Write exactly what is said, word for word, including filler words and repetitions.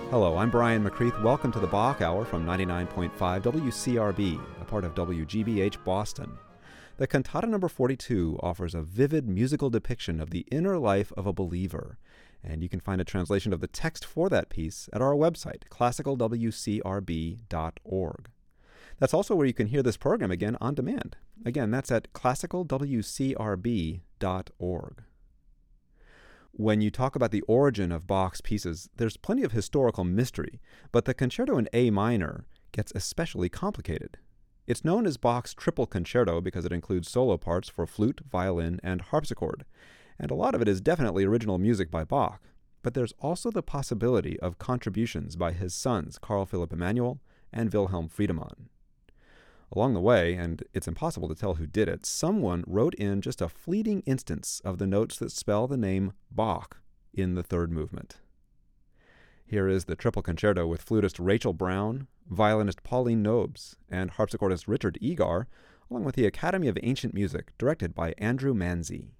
Hello, I'm Brian McCreath. Welcome to the Bach Hour from ninety-nine point five W C R B, a part of W G B H Boston. The Cantata number forty-two offers a vivid musical depiction of the inner life of a believer, and you can find a translation of the text for that piece at our website, classical w c r b dot org. That's also where you can hear this program again on demand. Again, that's at classical w c r b dot org. When you talk about the origin of Bach's pieces, there's plenty of historical mystery, but the concerto in A minor gets especially complicated. It's known as Bach's triple concerto because it includes solo parts for flute, violin, and harpsichord, and a lot of it is definitely original music by Bach. But there's also the possibility of contributions by his sons, Carl Philipp Emanuel and Wilhelm Friedemann. Along the way, and it's impossible to tell who did it, someone wrote in just a fleeting instance of the notes that spell the name Bach in the third movement. Here is the triple concerto with flutist Rachel Brown, violinist Pauline Nobes, and harpsichordist Richard Egar, along with the Academy of Ancient Music, directed by Andrew Manzi.